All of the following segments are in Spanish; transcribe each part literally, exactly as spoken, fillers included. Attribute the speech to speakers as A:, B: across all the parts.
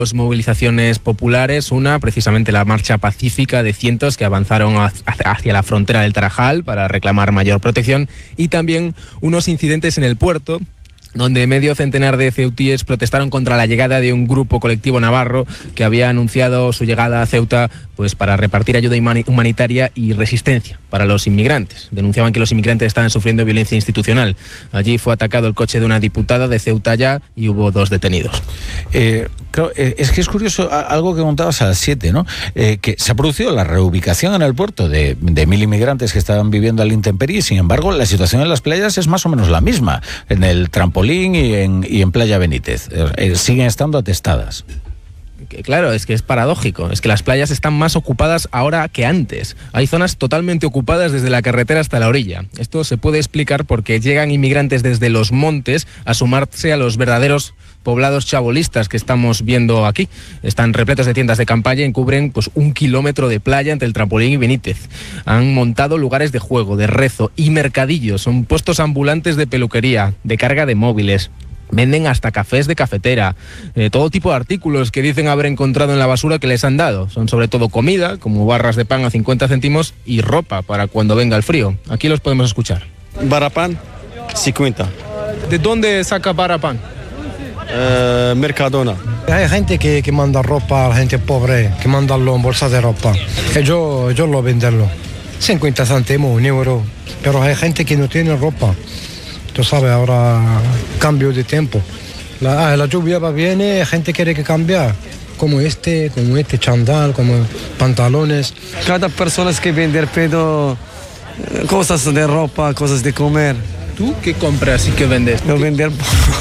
A: Dos movilizaciones populares, una precisamente la marcha pacífica de cientos que avanzaron hacia la frontera del Tarajal para reclamar mayor protección, y también unos incidentes en el puerto, donde medio centenar de ceutíes protestaron contra la llegada de un grupo colectivo navarro que había anunciado su llegada a Ceuta pues para repartir ayuda humanitaria y resistencia para los inmigrantes. Denunciaban que los inmigrantes estaban sufriendo violencia institucional. Allí fue atacado el coche de una diputada de Ceuta ya y hubo dos detenidos.
B: Eh, claro, eh, es que es curioso algo que contabas a las siete, ¿no? Eh, que se ha producido la reubicación en el puerto de, de mil inmigrantes que estaban viviendo al intemperie, y sin embargo la situación en las playas es más o menos la misma. En el trampolín y en, y en Playa Benítez eh, siguen estando atestadas.
A: Claro, es que es paradójico, es que las playas están más ocupadas ahora que antes. Hay zonas totalmente ocupadas desde la carretera hasta la orilla. Esto se puede explicar porque llegan inmigrantes desde los montes a sumarse a los verdaderos poblados chabolistas que estamos viendo aquí. Están repletos de tiendas de campaña y cubren pues un kilómetro de playa entre el Trampolín y Benítez. Han montado lugares de juego, de rezo y mercadillos. Son puestos ambulantes de peluquería, de carga de móviles. Venden hasta cafés de cafetera, eh, todo tipo de artículos que dicen haber encontrado en la basura que les han dado. Son sobre todo comida, como barras de pan a cincuenta céntimos, y ropa para cuando venga el frío. Aquí los podemos escuchar.
C: Barapán, cincuenta.
A: ¿De dónde saca Barapán?
C: Uh, Mercadona.
D: Hay gente que, que manda ropa a la gente pobre, que manda en bolsas de ropa. Y yo, yo lo venderlo. cincuenta céntimos, un euro. Pero hay gente que no tiene ropa. Tú sabes, ahora cambio de tiempo. La, la lluvia va viene, gente quiere que cambiar. Como este, como este chandal, como pantalones.
E: Cada persona que vender pedo cosas de ropa, cosas de comer.
A: ¿Tú qué compras y qué vendes?
E: No vender.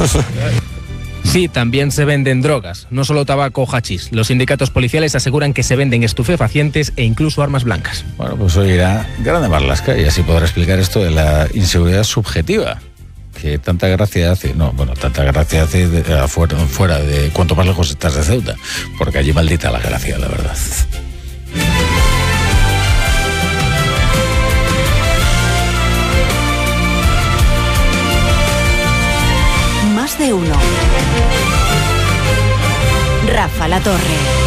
A: Sí, también se venden drogas, no solo tabaco o hachís. Los sindicatos policiales aseguran que se venden estupefacientes e incluso armas blancas.
B: Bueno, pues hoy irá Grande Marlaska y así podrá explicar esto de la inseguridad subjetiva, que tanta gracia hace, no, bueno, tanta gracia hace de, afuera, fuera de cuanto más lejos estás de Ceuta, porque allí maldita la gracia, la verdad.
F: Más de uno. Rafa La Torre.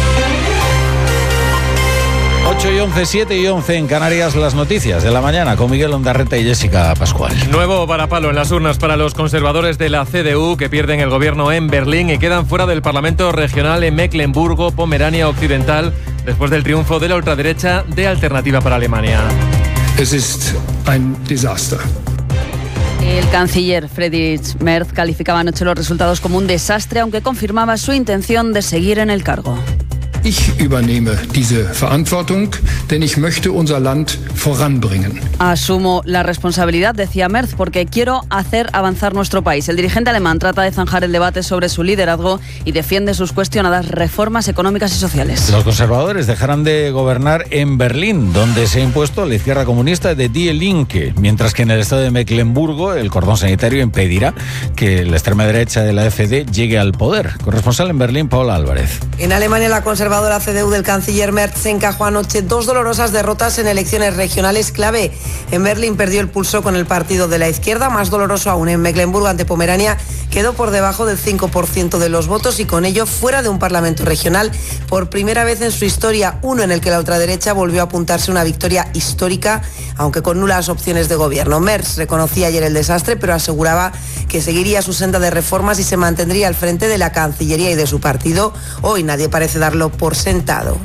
B: ocho y once, siete y once en Canarias, las noticias de la mañana con Miguel Ondarreta y Jessica Pascual.
G: Nuevo varapalo en las urnas para los conservadores de la C D U que pierden el gobierno en Berlín y quedan fuera del Parlamento regional en Mecklemburgo-Pomerania Occidental después del triunfo de la ultraderecha de Alternativa para Alemania.
H: Es ist ein Desaster.
I: El canciller Friedrich Merz calificaba anoche los resultados como un desastre, aunque confirmaba su intención de seguir en el cargo.
H: Ich übernehme diese Verantwortung, denn ich möchte unser Land voranbringen.
I: Asumo la responsabilidad, decía Merz, porque quiero hacer avanzar nuestro país. El dirigente alemán trata de zanjar el debate sobre su liderazgo y defiende sus cuestionadas reformas económicas y sociales.
B: Los conservadores dejarán de gobernar en Berlín, donde se ha impuesto la izquierda comunista de Die Linke, mientras que en el estado de Mecklemburgo el cordón sanitario impedirá que la extrema derecha de la F D llegue al poder. Corresponsal en Berlín, Paola Álvarez.
J: En Alemania, la conservadora La C D U del canciller Merz se encajó anoche dos dolorosas derrotas en elecciones regionales clave. En Berlín perdió el pulso con el partido de la izquierda, más doloroso aún en Mecklemburgo ante Pomerania quedó por debajo del cinco por ciento de los votos y con ello fuera de un parlamento regional por primera vez en su historia, uno en el que la ultraderecha volvió a apuntarse una victoria histórica, aunque con nulas opciones de gobierno. Merz reconocía ayer el desastre, pero aseguraba que seguiría su senda de reformas y se mantendría al frente de la Cancillería y de su partido. Hoy nadie parece darlo por sentado.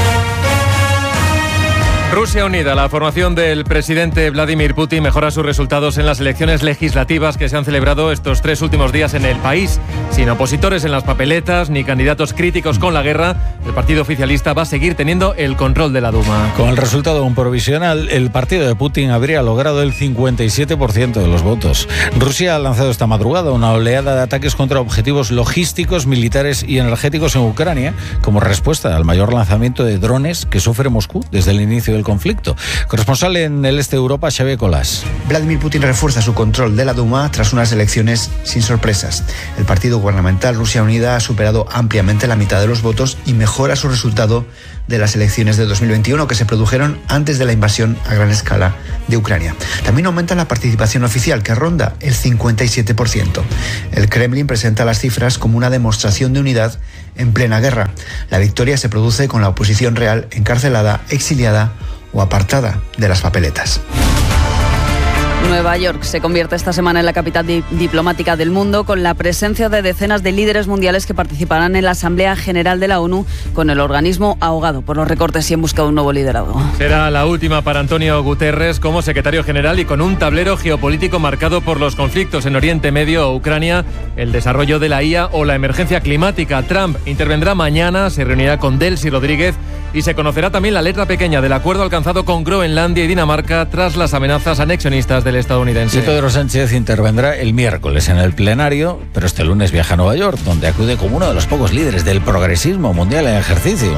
G: Rusia unida, la formación del presidente Vladimir Putin mejora sus resultados en las elecciones legislativas que se han celebrado estos tres últimos días en el país. Sin opositores en las papeletas ni candidatos críticos con la guerra, el partido oficialista va a seguir teniendo el control de la Duma.
B: Con el resultado aún provisional, el partido de Putin habría logrado el cincuenta y siete por ciento de los votos. Rusia ha lanzado esta madrugada una oleada de ataques contra objetivos logísticos, militares y energéticos en Ucrania, como respuesta al mayor lanzamiento de drones que sufre Moscú desde el inicio el conflicto. Corresponsal en el este de Europa, Xavier Colás.
K: Vladimir Putin refuerza su control de la Duma tras unas elecciones sin sorpresas. El partido gubernamental Rusia Unida ha superado ampliamente la mitad de los votos y mejora su resultado de las elecciones de dos mil veintiuno que se produjeron antes de la invasión a gran escala de Ucrania. También aumenta la participación oficial, que ronda el cincuenta y siete por ciento. El Kremlin presenta las cifras como una demostración de unidad en plena guerra. La victoria se produce con la oposición real encarcelada, exiliada o apartada de las papeletas.
I: Nueva York se convierte esta semana en la capital di- diplomática del mundo, con la presencia de decenas de líderes mundiales que participarán en la Asamblea General de la ONU, con el organismo ahogado por los recortes y en busca de un nuevo liderazgo.
G: Será la última para Antonio Guterres como secretario general y con un tablero geopolítico marcado por los conflictos en Oriente Medio o Ucrania, el desarrollo de la I A o la emergencia climática. Trump intervendrá mañana, se reunirá con Delcy Rodríguez y se conocerá también la letra pequeña del acuerdo alcanzado con Groenlandia y Dinamarca tras las amenazas anexionistas del estadounidense.
B: Y Pedro Sánchez intervendrá el miércoles en el plenario, pero este lunes viaja a Nueva York, donde acude como uno de los pocos líderes del progresismo mundial en ejercicio.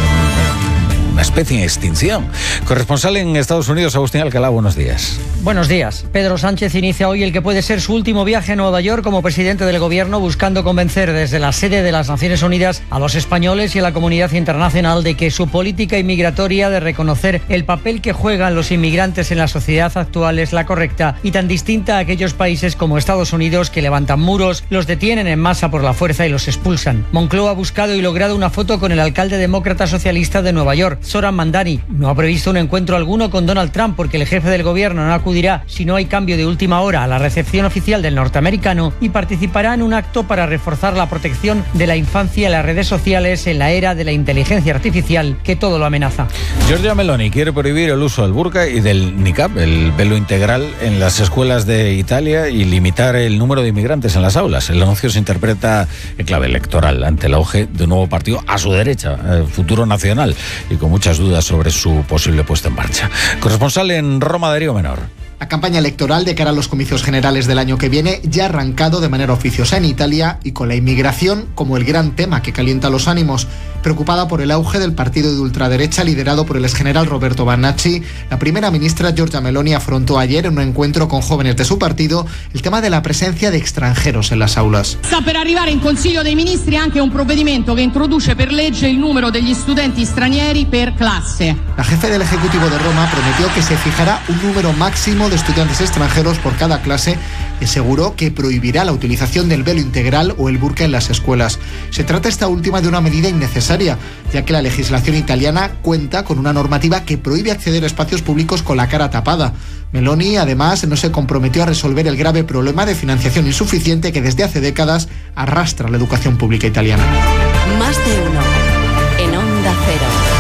B: Una especie en extinción. Corresponsal en Estados Unidos, Agustín Alcalá, buenos días.
L: Buenos días. Pedro Sánchez inicia hoy el que puede ser su último viaje a Nueva York como presidente del gobierno, buscando convencer desde la sede de las Naciones Unidas a los españoles y a la comunidad internacional de que su política inmigratoria de reconocer el papel que juegan los inmigrantes en la sociedad actual es la correcta y tan distinta a aquellos países como Estados Unidos que levantan muros, los detienen en masa por la fuerza y los expulsan. Moncloa ha buscado y logrado una foto con el alcalde demócrata socialista de Nueva York, Zoran Mandani. No ha previsto un encuentro alguno con Donald Trump porque el jefe del gobierno no acudirá si no hay cambio de última hora a la recepción oficial del norteamericano y participará en un acto para reforzar la protección de la infancia en las redes sociales en la era de la inteligencia artificial que todo lo amenaza.
B: Giorgia Meloni quiere prohibir el uso del burka y del niqab, el velo integral, en las escuelas de Italia y limitar el número de inmigrantes en las aulas. El anuncio se interpreta en clave electoral ante el auge de un nuevo partido a su derecha, Futuro Nacional, y con muchas dudas sobre su posible puesta en marcha. Corresponsal en Roma, Darío Menor.
M: La campaña electoral de cara a los comicios generales del año que viene ya ha arrancado de manera oficiosa en Italia y con la inmigración como el gran tema que calienta los ánimos. Preocupada por el auge del partido de ultraderecha liderado por el exgeneral Roberto Bannacci, la primera ministra Giorgia Meloni afrontó ayer en un encuentro con jóvenes de su partido el tema de la presencia de extranjeros en las aulas.
N: Sta per arrivare in Consiglio dei Ministri anche un provvedimento che introduce per legge il numero degli studenti stranieri per classe.
M: La jefe del Ejecutivo de Roma prometió que se fijará un número máximo de estudiantes extranjeros por cada clase y aseguró que prohibirá la utilización del velo integral o el burka en las escuelas. Se trata esta última de una medida innecesaria, ya que la legislación italiana cuenta con una normativa que prohíbe acceder a espacios públicos con la cara tapada. Meloni, además, no se comprometió a resolver el grave problema de financiación insuficiente que desde hace décadas arrastra la educación pública italiana.
F: Más de uno en Onda Cero.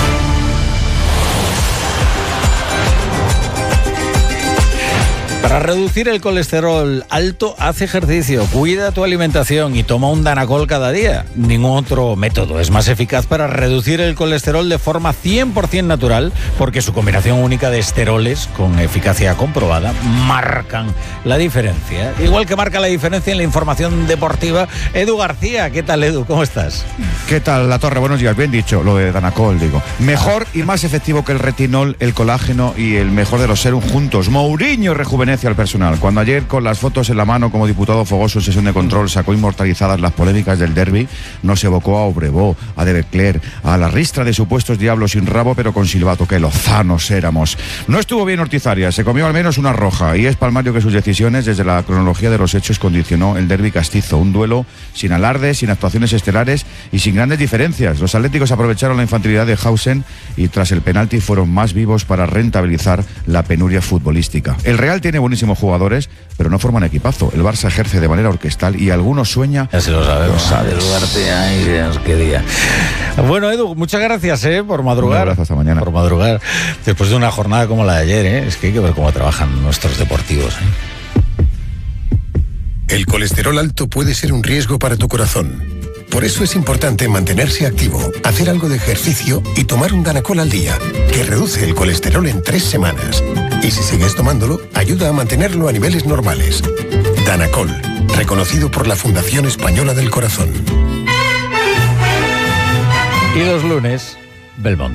B: Para reducir el colesterol alto, haz ejercicio, cuida tu alimentación y toma un Danacol cada día. Ningún otro método es más eficaz para reducir el colesterol de forma cien por ciento natural, porque su combinación única de esteroles con eficacia comprobada marcan la diferencia. Igual que marca la diferencia en la información deportiva, Edu García. ¿Qué tal, Edu? ¿Cómo estás?
O: ¿Qué tal, La Torre? Buenos días. Bien dicho, lo de Danacol, digo. Mejor y más efectivo que el retinol, el colágeno y el mejor de los serum juntos. Mourinho rejuvenece al personal. Cuando ayer, con las fotos en la mano como diputado fogoso en sesión de control, sacó inmortalizadas las polémicas del derbi, nos evocó a Obrevó, a De Becler, a la ristra de supuestos diablos sin rabo pero con silbato. ¡Qué lozanos éramos! No estuvo bien Ortiz-Arias, se comió al menos una roja, y es palmario que sus decisiones desde la cronología de los hechos condicionó el derbi castizo, un duelo sin alardes, sin actuaciones estelares y sin grandes diferencias. Los atléticos aprovecharon la infantilidad de Hausen y tras el penalti fueron más vivos para rentabilizar la penuria futbolística. El Real tiene buenísimos jugadores, pero no forman equipazo. El Barça ejerce de manera orquestal y algunos sueña.
B: Ya se lo sabemos. Saludarte, ay Dios, qué día. Bueno, Edu, muchas gracias eh, por madrugar.
O: Un abrazo, hasta mañana.
B: Por madrugar. Después de una jornada como la de ayer, ¿eh? Es que hay que ver cómo trabajan nuestros deportivos. ¿eh?
P: El colesterol alto puede ser un riesgo para tu corazón. Por eso es importante mantenerse activo, hacer algo de ejercicio y tomar un Danacol al día, que reduce el colesterol en tres semanas. Y si sigues tomándolo, ayuda a mantenerlo a niveles normales. Danacol, reconocido por la Fundación Española del Corazón.
B: Y los lunes, Belmonte.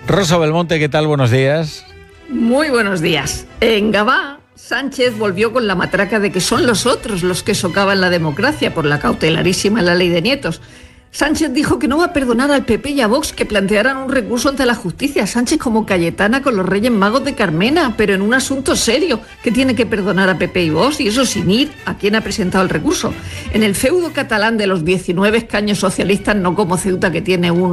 B: Rosa Belmonte, ¿qué tal? Buenos días.
Q: Muy buenos días. En Gabá, Sánchez volvió con la matraca de que son los otros los que socavan la democracia por la cautelarísima la ley de nietos. Sánchez dijo que no va a perdonar al P P y a Vox que plantearan un recurso ante la justicia. Sánchez como Cayetana con los Reyes Magos de Carmena, pero en un asunto serio, que tiene que perdonar a P P y Vox, y eso sin ir a quien ha presentado el recurso. En el feudo catalán de los diecinueve escaños socialistas, no como Ceuta, que tiene uno